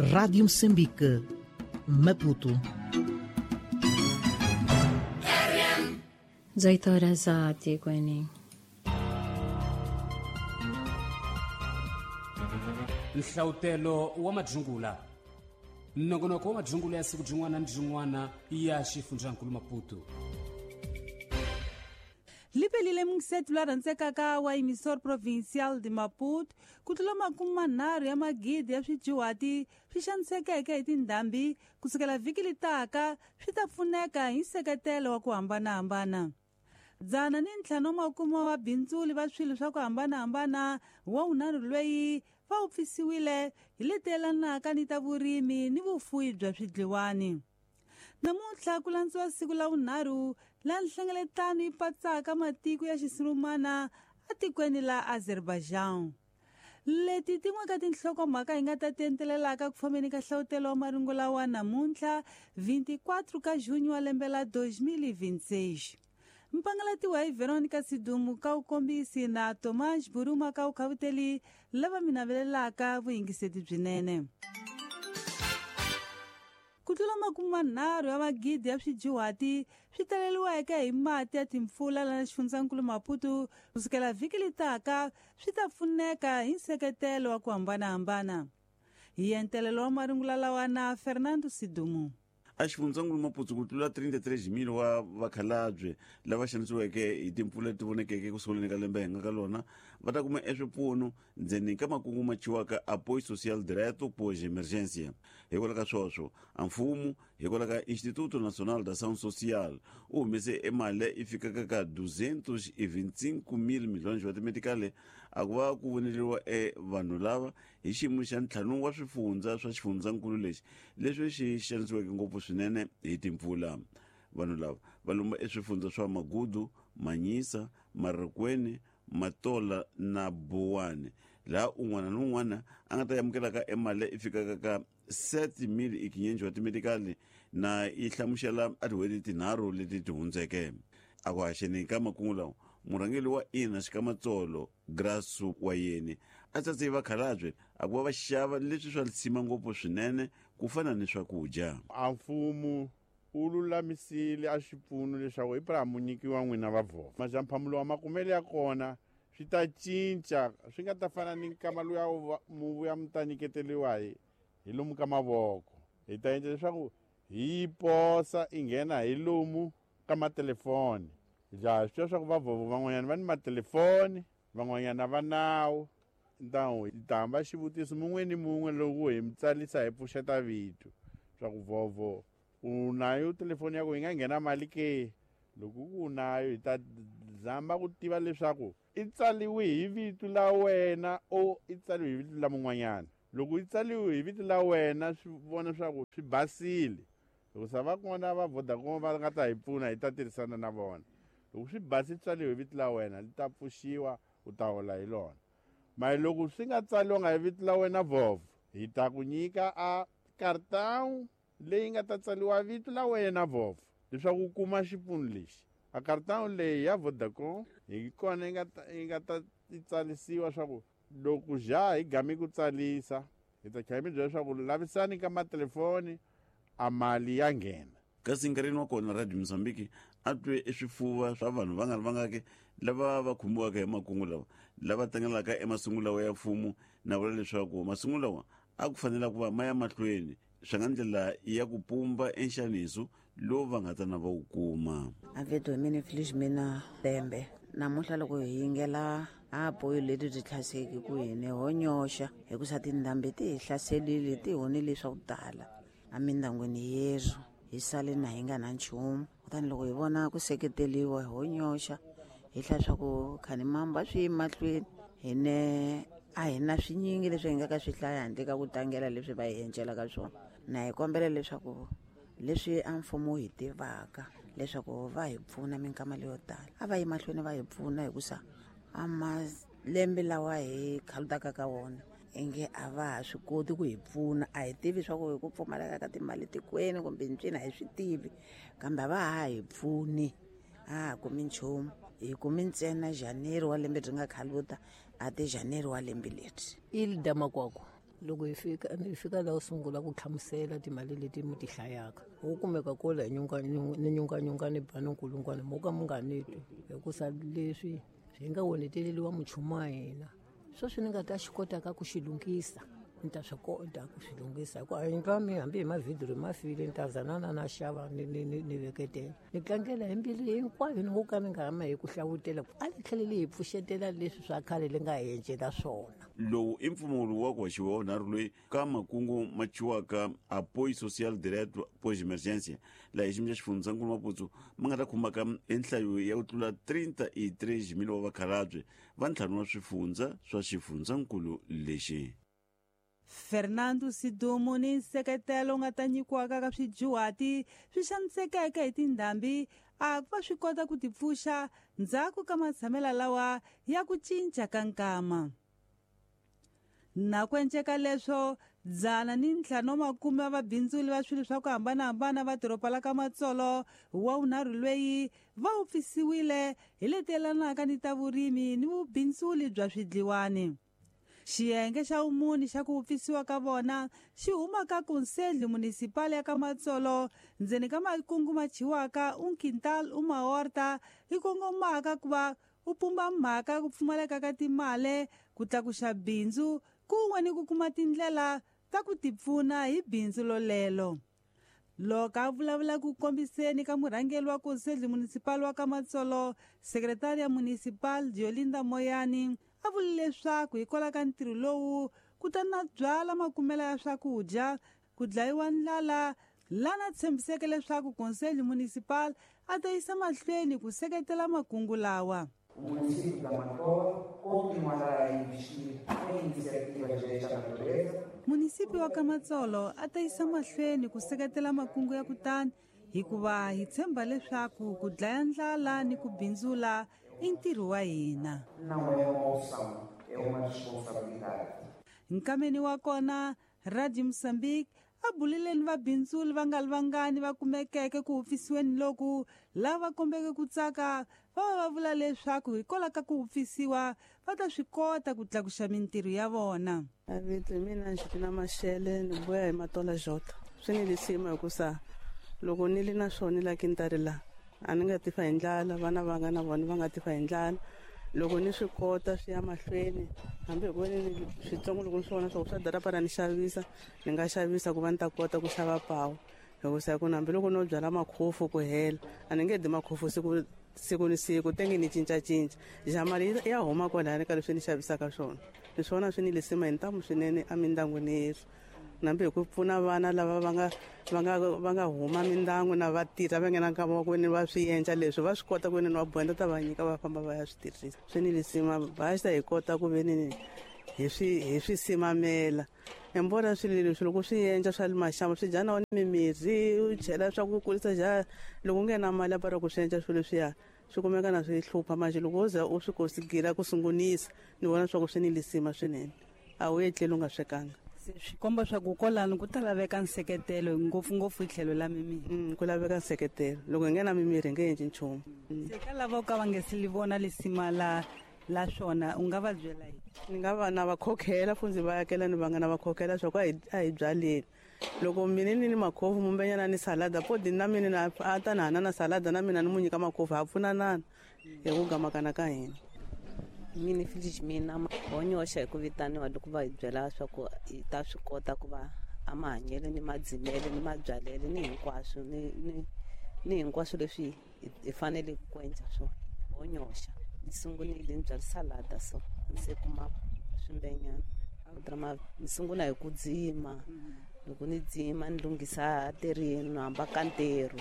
Rádio Moçambique, Maputo. 18 horas za Tigweni. Nhlawutelo wa majungula. Nongonoko wa majungula ya siku jin'wana ni jin'wana ya xifundzankulu Maputo. Lipelile mungsetu la rhandzekaka wa emisor provincial de Maputo ku tlula 30 ya magidi ya swijuhati swi xanisekeke hi tindhambi kusukela vhiki litaka swi ta pfuneka hi nseketelo wa ku hambanahambana. 105 wa bindzuli va swilo swa ku hambanahambana wa unharhu lweyi va upfisiwile hi leti yelanaka ni ta vurimi ni vufuwi bya swidliwani. Namuntlha ku landziwa siku la vunharhu la nhlengeletano yi patsaka matiko ya xisurumana atikweni la Azerbaijan. Leti tin'weka tinhlokomhaka hi nga ta tentelelaka ku fambeni ka nhlawutelo wa marungula wa namuntlha 24 ka Junyo wa lembe la 2026. Mpangalatiwa hi Veronica Sidumu ka ukombisi na Tomas Buruma ka ukhavuteli lava minavelelaka vuyingiseti byinene. Kutlula 30 ya magidi ya swijuhati swi taleliweke hi mati ya timpfula la xifundzankulu Maputo kusukela vhiki litaka swi ta pfuneka hi nseketelo wa ku hambanahambana. Hi entelelo wa marungula lawa na Fernando Sidumu. A xifundzankulu Maputo ku tlula 33,000 wa vakhalabye lava xanisiweke hi timpfula leti vonekeke kusunguleni ka lembe henga ka lona va ta kuma eswipfuno ndzeni ka makungu ma chiwaka apoio social direto pós emergência. Hikwalaho ka sweswo a mfumo hikwalaho ka Instituto Nacional da Ação Social u humese emali leyi fikaka ka 225 mil milhões wa timetikale a ku va ku voneliwa vanhu lava hi xiyimo xa ntlhanu wa swifundza swa xifundzankulu lexi leswi xi xanisiweke ngopfu swinene hi timpfula. Vanhu lava va lomba eswifundza swa Magudu, Manyisa, Marikweni, Matola na Bowane laha un'wana na un'wana a nga ta yamukelaka emali leyi fikaka ka 7,500 wa timetikali na yi hlamusela atiweti tinharhu leti ti hundzeke. A ku haxeni ka makungu lawa murhangeli wa ina xikamatsolo Grasu wa yeni a tsatse vakhalabye a ku va va xava leswi swa lisima ngopfu swinene ku fana ni swakudya. A mfumo u lulamisile a xipfuno leswaku hi pra mu nyikiwa n'wina va vhova maxamphamulo wa makumelo ya kona swi ta cinca swi nga ta fana ni nkama luya muvuya mi ta nyiketeliwa hi lomu ka mavoko hi ta endla leswaku hi posa i nghena hi lomu ka matelefoni ja swi leswaku va vhova van'wanyana va ni matelefoni van'wanyana va nawu ntawu hi ta hamba xivutiso mun'we ni mun'we loko hi mtsalisa hi pfuxeta vito swa ku vovo u nayo telefoni yako yi nga nghena mali ke loko ku nayo hi ta zamba ku tiva leswaku i tsaliwe hi vito la wena o i tsaliwe hi vito la mun'wanyana. Loko i tsaliwe hi vito la wena swi vona leswaku swi basile loko sa va kona va Vodacom va nga ta hi pfuna hi ta tirhisana na vona. Loko swi basi tsaliwe hi vito la wena li ta pfuxiwa u ta hola hi lona. Mara loko swi nga tsaliwanga hi vito la wena vovo hi ta ku nyika a kartão leyi nga ta tsaliwa vito la wena vovo leswaku u kuma xipfuno lexi. A kartão leyi ya Vodacom hi kona yi nga ta tsalisiwa swa ku loko ja hi game ku tsalisa hi ta kha hi mi byela leswaku lavisani ka matelefoni a mali ya nghena. Kasi nkarhini wa kona Radio Mozambique a twe eswifuva swa vanhu va nga ke lava va khumbiwaka hi makungu lawa lava tangelaka emasungulo lawa ya mfumo na vula leswaku masungulo lawa a ku fanele ku va maya mahlweni swi nga ndlela ya ku pumba enxaniso lowu va nga ta na va wu kuma. Avedo mini Felizmina Dembe namuntlha loko hi yingela apoyo leti ti tlhaseki ku hine ho nyoxa hikusa tindhambi ti hi hlaselile ti honile swa ku tala amindyangwini yeru hi sale na hi nga na nchumu kutani loko hi vona ku seketeliwa ho nyoxa hi hla swa ku khani mamba swi mahlweni hine a hi na swinyingi leswi hi nga ka swi hlaya handle ka ku tlangela leswi va hi endlelaka swona na hi kombela leswaku leswi a mfumo hi tivaka leswaku va hi pfuna minkama leyo tala a va yi mahlweni va hi pfuna hikusa a malembe lawa hi khalutaka ka wona inge a va ha swi koti ku hi pfuna a hi tivi swa ku hi ku pfumaleka ka timali tikweni kumbe ncini a hi swi tivi kambe a va ha hi pfuni a ha kumi nchumu hi kumi ntsena Janeri wa lembe ri nga khaluta a ti Janeri wa lembe leri Ilda Makwakwa loko hi fika la u sungula ku hlamusela timali leti mi ti hlayaka u kumeka kola hi nyunganyunga ni bana nkulungwane mo ka mu nga ni twi hikusa leswi swi nga woneteleliwa muchumu wa hina sweswi ni nga ta xi kotaka ku xi lunghisa ni ta swi kota ku swi lunghisa hikuva a endliwa mi hambi hi mavhidiro ma file ni ta zanana na xava ni veketela ni tlangela hi mbilu hinkwayo ni ngo ka ni nga hama hi ku hlavutela a ni tlhelele hi pfuxetela leswi swa khale li nga hi endlela swona lowu i mpfumawulo wa ku xiwa nharhu loyi ka makungu ma chiwaka apoio social direct pós emergência laha hi xiyimo xa xifundzankulu Maputo ma nga ta khumbaka enhlayo ya ku tlula 33 wa vakhalabye va ntlhanu wa swifundza swa xifundzankulu lexi. Fernando Sidumo ni nseketelo nga ta nyikiwaka ka swidyuhati swi xanisekeke hi tindhambi a va swi kota ku tipfuxa ndzhaku ka matshamela lawa ya ku cinca ka nkama. Na ku enceka leswo 150 wa vabindzuli va swilo swa ku hambanahambana va doroba la ka Matsolo wa unharhu lweyi va ofisiwile hi leti yelanaka ni ta vurimi ni vubindzuli bya swidliwani. Xiyenge xa umuni xa ku ofisiwa ka vona xi huma ka Konsedli Municipal ya ka Matsolo ndzeni ka makungu ma chiwaka Unquintal Horta hi kongomaka ku va u pumba mhaka ku pfumaleka ka timali ku tlakuxa bindzu kun'we ni ku kuma tindlela ta ku tipfuna hi bindzu lolelo. Loko a vulavula ku kombiseni ka murhangeli wa Konsedli Municipal wa ka Matsolo Secretaria Municipal Diolinda Moyani a vuli leswaku hikola ka ntirho lowu ku ta na byala makumela ya swakudya ku dlayiwa ndlala lana tshembiseke leswaku Konsedli Municipal a ta yisa mahlweni ku seketela makungu lawa. O município da Matola continuará a investir em iniciativas desta natureza. Município wa ka Matsolo a ta yisa mahlweni ku seketela makungu ya kutani hikuva hi tshemba leswaku ku dlaya ndlala ni ku bindzula i ntirho wa hina. Não é uma opção, é uma responsabilidade. Nkameni wa kona Radio Moçambique a bulile ni vabindzuli va nga vangani va kumekeke ku ofisiweni loku lava kombeke ku tsaka va vula leswaku hikola ka ku ofisiwa va ta swi kota ku tlakuxa mintirho ya vona. Vito mina Njipina Mashele ni boya hi Matola Jota swi ni lisima hikusa loko ni li na swona la kintarila a ni nga tifa hi ndlala vana va nga na vona va nga tifa hi ndlala loko ni swi kota swi ya mahlweni hambi hikuva ni switsongo loko ni swi vona swa ku swa darapara ni xavisa ni nga xavisa ku va ni ta kota ku xava pawu hikusa ku hambi loko no byala makhofu ku hela a ni nge di makhofu siku ni siku tenge ni cincacinca jamali ya huma kwalani ka leswi ni xavisaka swona ni swona swi ni lisima hi ntamu swinene emindyangwini yesu nambe hi ku pfuna vana lava va nga huma mindyangu na va tirha va nghena nkama wa ku ni va swi endla leswi va swi kota ku ni va bohenda ta va nyika va famba va ya swi tirhisa swi ni lisima basta hi kota ku ve ni hi swi simamela embona swilo leswi loko swi endla swa le maxama swi dya na ni mimirhi u chela swa ku kulisa dya loko u nge na mali apara ku swi endla swilo leswiya swi kumeka na swi hlupha manje loko u za u swi konsigira ku sungunisa ni vona swa ku swi ni lisima swinene a wu etleli u nga swekanga swi komba swa ku kolani ku ta laveka nseketelo ngopfungopfu hi tlhelo la mimirhi ku laveka nseketelo loko hi nge na mimirhi hi nge endli nchumu se ka lava ka va nge si li vona lisima la swona u nga va byela hi ni nga va na va khokhela fundzi va yakela ni va nga na va khokhela swa ku a hi byaleni loko mina ni makhofu mumbenyana ni salada podi na mina a ta na hana na salada na mina ni mu nyika makhofu ha pfunanana hi ku gamakana ka hina mini Felix mina honyoxa hi ku vitaniwa loko va hi byela swa ku hi ta swi kota ku va a mahanyele ni madzimele ni mabyalele ni hinkwaswo ni hinkwaswo leswi hi fanele ku endla swona honyoxa ni sungulile ni byala salada so ni se kuma swimbenyana ni sungula hi ku dzima loko ni dzima ni lunghisa tereni ni hamba ka ntirho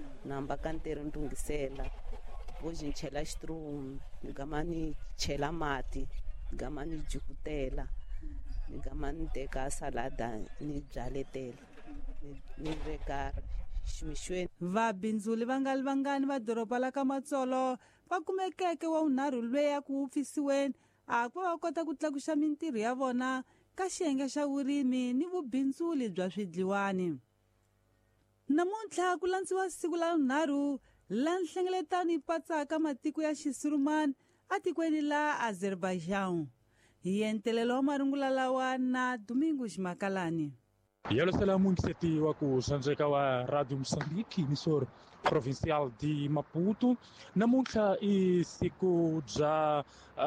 ni lunghisela boji ni chela xitrum ni gama ni chela mati ni gama ni jukutela ni gama ni teka salada ni byaletela ni veka ximixweni. Vabindzuli va nga vangani va doroba la ka Matsolo va kumekeke wa unharhu lweya ku ofisiweni a ku va kota ku tlakuxa mintirho ya vona ka xiyenge xa vurimi ni vubindzuli bya swidliwani. Namuntlha ku landziwa siku la unharhu la nhlengeletano yi patsaka matiko ya Xisurumani a tikweni la Azerbaijan. hi entelelo wa marungula lawa na Domingos Makalani. Yalo salamu ngiseti wa kusandzeka wa Radio Moçambique, emissora provincial de Maputo. Namuntlha i siku bya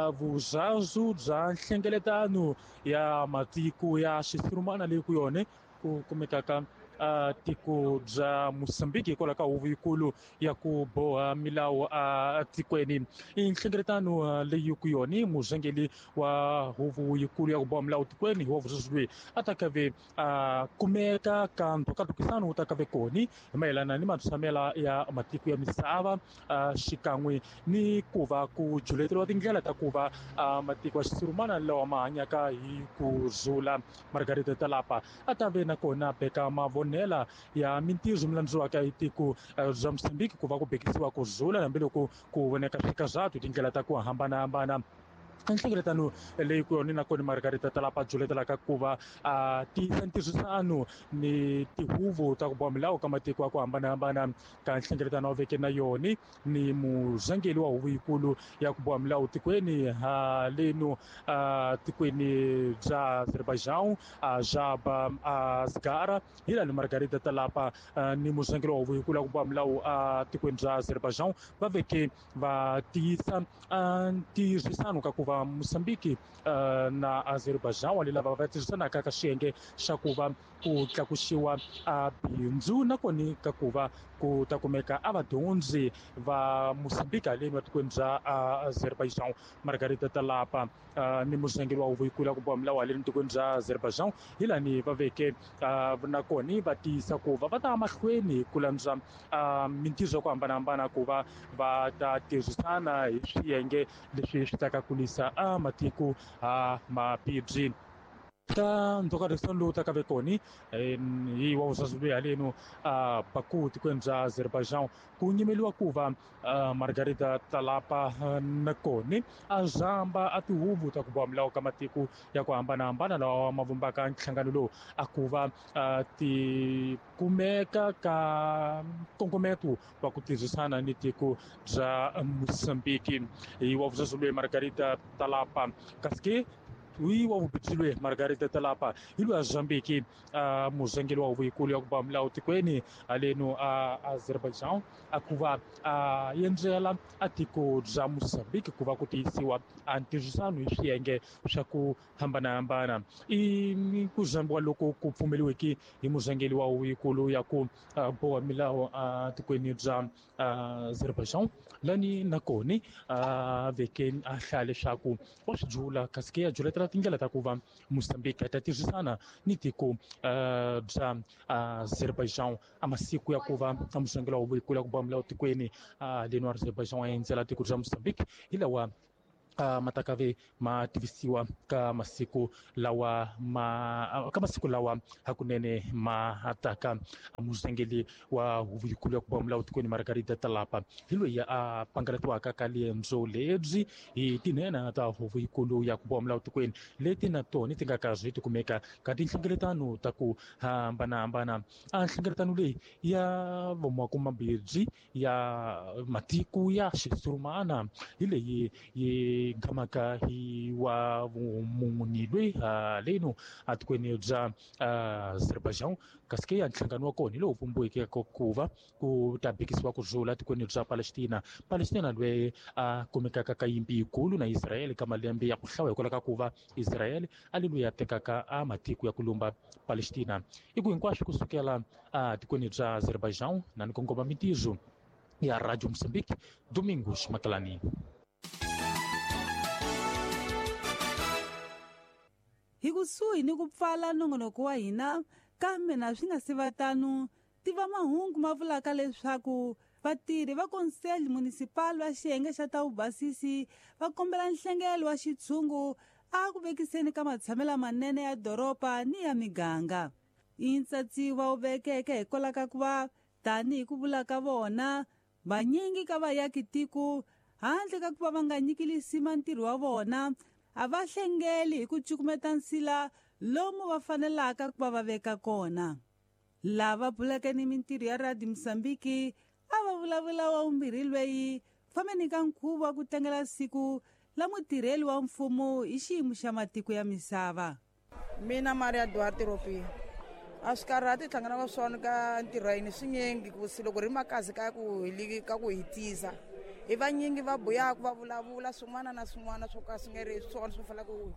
vuzazu bya nhlengeletano ya matiko ya xisirumana leyi ku yone ku kumekaka tiko bya Moçambique hikwalaho ka huvo yikulu ya ku boha milawu tikweni. I nhlengeletano leyi ku yone muzangeli wa huvo yikulu ya ku boha milawu tikweni hi wa vuzazu a ta kave kumeka ka ntokatukisano wu ta kave koni hi mayelana ni matshamiselo ya matiko ya misava xikan'we ni ku va ku juleteriwa tindlela ta ku va matiko ya xisirumana lawa ma hanyaka hi kurhula. Margarita Talapa a ta ve nakona beka mavonela ya mintirho mi landziwaka hi tiko bya Moçambique ku va ku bekisiwa kurhula hambiloko ku voneka swikazathu tindlela ta ku hambanahambana. Nhlengeletano leyi ku yona nakona Margarita Talapa juletelaka ku va tiyisa ntirhisano ni tihuvo ta ku boha milawu ka matiko ya ku hambanahambana. Ka nhlengeletano wa veke na yoni ni muzangeli wa huvo yikulu ya ku boha milawu tikweni haleno tikweni bya Azerbaijan Jaba Asgara hi lani Margarita Talapa ni muzangeli wa huvo yikulu ya ku boha milawu tikweni bya Azerbaijan va veke va tiyisa ntirhisano ka ku va Moçambique na Azerbaijan wale lava va tirhisanaka ka xiyenge xa ku va ku tlakuxiwa bindzu nakoni ka ku va ku ta kumeka vadyondzi va Moçambique haleni vatikweni bya Azerbaijan. Margarita Talapa ni muzangeli wa huvo yikulu ya ku boha milawu haleni tikweni bya Azerbaijan hi lani va veke nakoni va tiyisa ku va ta mahlweni ku landzwa mintirho ya ku hambanahambana ku va va ta tirhisana hi swiyenge leswi swi taka kulisa matiko mabibyi. Ka ntokatukisano lowu ta kave koni hi wa vuzazu loyi haleno Baku tikweni bya Azerbaijan ku nyimeliwa ku va Margarita Talapa nakoni a zamba a tihuvo ta ku boha milawu ka matiko ya ku hambanahambana lawa ma vumbaka nhlangano lowu a ku va ti kumeka ka nkongometo wa ku tirhisana ni tiko bya Moçambique. Hi wa vuzazu loyi Margarita Talapa kasi hi wa vubindzu loyi Margarita Talapa hi loyi a zambeke muzangeli wa huvo yikulu ya ku boha milawu tikweni haleno Azerbaijan a ku va endlela tiko bya Moçambique ku va ku tiyisiwa ntirhisano hi swiyenge swa ku hambanahambana. I ku zambiwa loko ku pfumeliweke hi muzangeli wa huvo yikulu ya ku boha milawu tikweni bya Azerbaijan lani nakoni veke a hlaya leswaku wa swi jula kasi ke ya juletela tindlela ta ku va Moçambique ta tirhisana ni tiko bya Azerbaijan masiku ya ku va muzangeli wa huvo yikulu ya ku boha milawu tikweni leno Azerbaijan a endzela tiko bya Moçambique hi lawa ma ta kave ma tivisiwa ka masiku lawa hakunene ma taka. Muzangeli wa huvo yikulu ya ku boha milawu tikweni Margarita Talapa hi loyi a pangaletiwaka ka liendzo lebyi hi tinhenha ta huvo yikulu ya ku boha milawu tikweni leti na tona ti nga kazi ti kumeka ka tinhlengeletano ta ku hambanahambana. Nhlengeletano leyi ya vomakumabindzu ya matiko ya xisurumana hi leyi yi gamaka hi wa vumunhu loyi haleno atikweni bya Azerbaijan kasi ke ya nhlangano wa kona lowu vumbiweke ku va ku ta bekisiwa kurhula tikweni bya Palestina loyi a kumekaka ka yimpi yikulu na Israel ka malembe ya ku hlawa hikwalaho ka ku va Israel ali loyi a tekaka matiko ya ku lumba Palestina. I ku hinkwaswo kusukela tikweni bya Azerbaijan na ni kongoma mintirho ya Radio Moçambique Domingos Makalani. Hi kusuhi ni ku pfala nongonoko wa hina kambe na swi nga si va tano tiva mahungu ma vulaka leswaku vatirhi va konseli municipal va xiyenge xa ta vubasisi va kombela nhlengelo wa xitshungu ku vekiseni ka matshamelo manene ya doroba ni ya miganga. I ntsatsi-wa wu vekeke hikwalaho ka ku va tanihi ku vula ka vona vanyingi ka vaakitiko handle ka ku va va nga nyikilisima ntirho wa vona a va hlengeli hi ku cukumeta nsila lomu va fanelaka ku va va veka kona. Lava buleke ni mintirho ya Radio Moçambique a va vulavula wa vumbirhi lweyi fambeni ka nkhuvo wa ku tlangela siku la mutirheli wa mfumo hi xiyimo xa matiko ya misava. Mina Maria Duarte Ropi a swi karhati tlhanganaka swona ka ntirhweni swinyingi ku loko ri makazi ka ku hitisa hi vanyingi va boyaka va vulavula swin'wana na swin'wana swo ka swi nga ri swona swo fana ku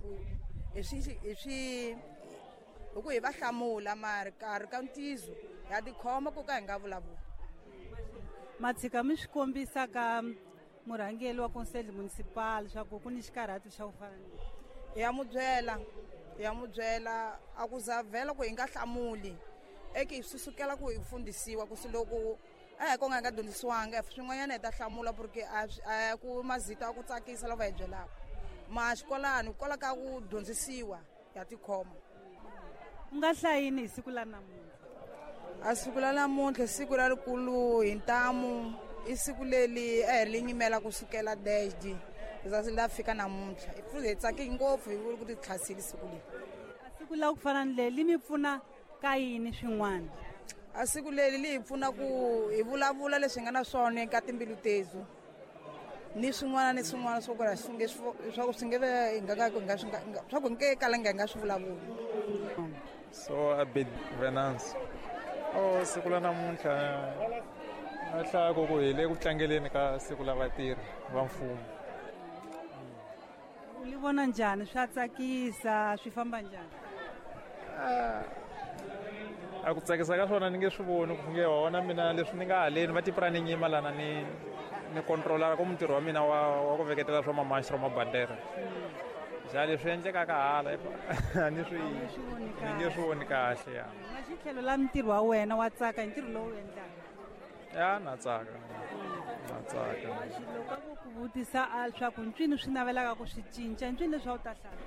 hi ku hi va hlamula mari karhi ka ntizo ya tikhoma ku ka hi nga vulavula. Matshika mi swi kombisa ka murhangeli wa konseli municipal leswaku ku ni xikarhati xa ku fana ya mu byela a ku za vhela ku hi nga hlamuli eki swi sukela ku hi fundisiwa ku loko ko nga dyondzisiwanga swin'wanyana hi ta hlamula porque a ku mazito a ku tsakisa lava hi byelaka ma xikolani kola ka ku dyondzisiwa ya tikhoma. U nga hlayini hi siku la namuntlha? A siku la namuntlha siku la rikulu hi ntamu i siku leli hi ri nyimela kusukela dash kuzasi la fika namuntlha hi tsake ngopfu hi ku ti tlhasile siku leri. A siku la ku fana leli mi pfuna ka yini swin'wana? A siku leli li hi pfuna ku hi vulavula leswi nga na swona ka timbilu tetu ni swin'wana swo ku swi nge swa ku nke kalanga hi nga swi vulavula. So a bit Venance. Siku la namuntlha a hlaya ku hi le ku tlangeleni ka siku la vatirhi va mfumo. U li vona njhani? Swa tsakisa, swi famba njhani? A ku tsakisa ka swona ni nge swi voni ku nge wona mina leswi ni nga haleni va tipira ni nyima lana ni controller ku mutirhi wa mina wa ku veketela swa mamashiro mabandera. Ja leswi endlekaka hala ni nge swi voni kahle ya. Na xitlhelo la mutirhi wa wena wa tsaka hi ntirho lowu endlaka? Ya na tsaka. Loko a ku vutisa leswaku ncwini swi navelaka ku swi cinca ncwini leswi a wu ta hlaya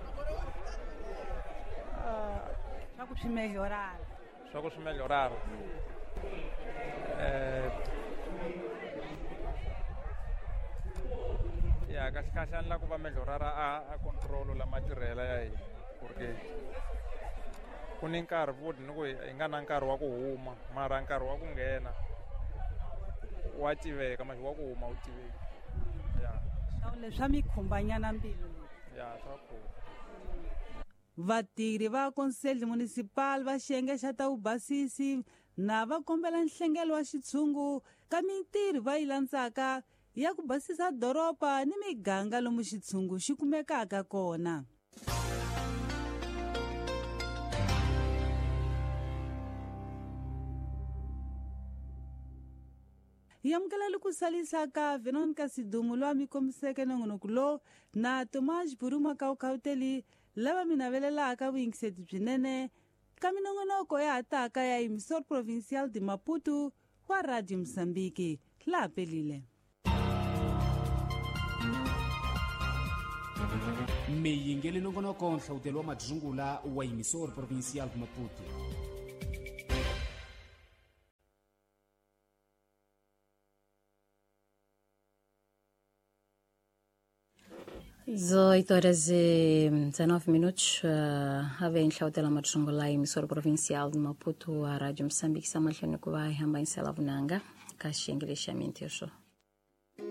swa ku swi melhorara. Swa ku swi melhorara ya kahle ani la ku va melhorara a control la matirhela ya hina porque ku ni nkarhi futhi ni ku hi nga na nkarhi wa ku huma mara nkarhi wa ku nghena wa tiveka manje wa ku huma wu tiveki ya leswa mi khumbanyana mbilu ya swa khumba. Vatirhi va konseli municipal va xiyenge xa ta vubasisi na va kombela nhlengelo wa xitshungu ka mitirhi va yi landzaka ya ku basisa doroba ni miganga lomu xitshungu xi kumekaka kona. Hi amukela li ku salisa ka Veronica Sidumu lowa mi kombiseke nongonoko lowu na Tomas Buruma Kaukhauteli lava mi navelelaka vuyingiseti byinene ka minongonoko ya hataka ya emisor provincial de Maputo wa Radio Msambiki laha pelile. meyingele nongonoko nhlawutelo wa majungula wa emisor provincial de Maputo. Zo 8h19 havem nhlawutela majungula emisor provincial de Maputo a Radio Msambiki samahlweni ku va hi hamba hi sela vunanga ka xiyenge lexi xa mintirho.